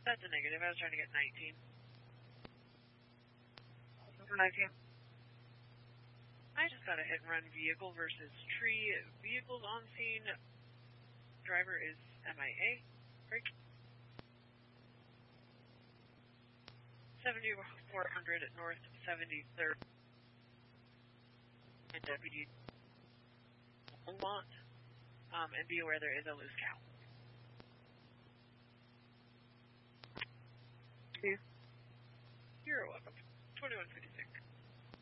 That's a negative. I was trying to get 19. 19. I just got a hit and run vehicle versus tree. Vehicles on scene. Driver is MIA. Break. 7400 at North 73rd. And Deputy Longmont. And be aware there is a loose cow. You're welcome. 2156.